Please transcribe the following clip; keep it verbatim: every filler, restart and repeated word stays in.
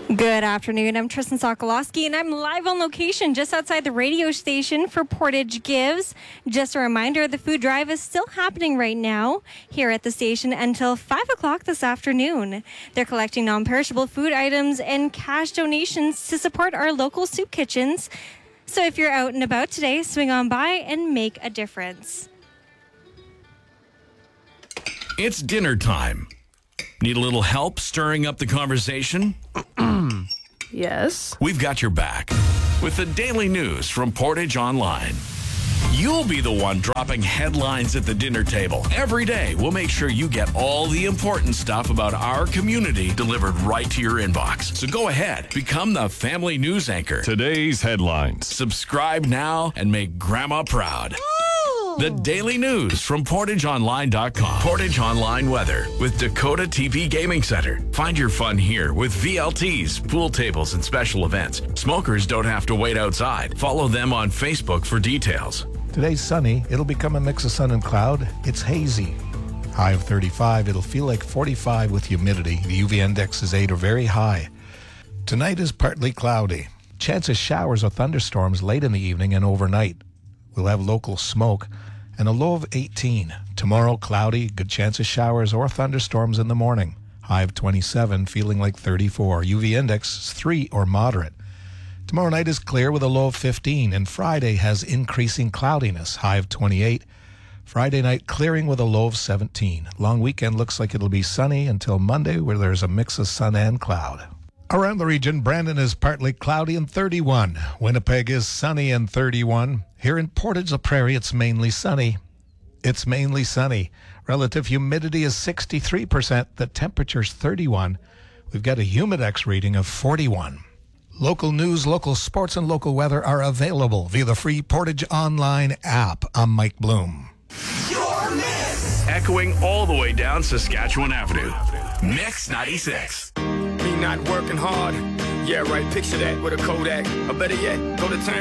Good afternoon. I'm Tristan Sokolowski, and I'm live on location just outside the radio station for Portage Gives. Just a reminder, the food drive is still happening right now here at the station until five o'clock this afternoon. They're collecting non-perishable food items and cash donations to support our local soup kitchens. So if you're out and about today, swing on by and make a difference. It's dinner time. Need a little help stirring up the conversation? Yes. We've got your back with the daily news from Portage Online. You'll be the one dropping headlines at the dinner table. Every day, we'll make sure you get all the important stuff about our community delivered right to your inbox. So go ahead, become the family news anchor. Today's headlines. Subscribe now and make Grandma proud. The daily news from Portage Online dot com. Portage Online weather with Dakota T P Gaming Center. Find your fun here with V L Ts, pool tables, and special events. Smokers don't have to wait outside. Follow them on Facebook for details. Today's sunny. It'll become a mix of sun and cloud. It's hazy. High of thirty-five. It'll feel like forty-five with humidity. The U V index is eight or very high. Tonight is partly cloudy. Chance of showers or thunderstorms late in the evening and overnight. We'll have local smoke and a low of eighteen. Tomorrow, cloudy, good chance of showers or thunderstorms in the morning. High of twenty-seven, feeling like thirty-four. U V index is three or moderate. Tomorrow night is clear with a low of fifteen, and Friday has increasing cloudiness, high of twenty-eight. Friday night clearing with a low of seventeen. Long weekend looks like it'll be sunny until Monday, where there's a mix of sun and cloud. Around the region, Brandon is partly cloudy and thirty-one. Winnipeg is sunny and thirty-one. Here in Portage la Prairie, it's mainly sunny. It's mainly sunny. Relative humidity is sixty-three percent. The temperature's thirty-one. We've got a humidex reading of forty-one. Local news, local sports, and local weather are available via the free Portage Online app. I'm Mike Bloom. Your Mix! Echoing all the way down Saskatchewan Avenue. Mix ninety-six. Me not working hard. Yeah, right. Picture that with a Kodak. Or better yet, go to town.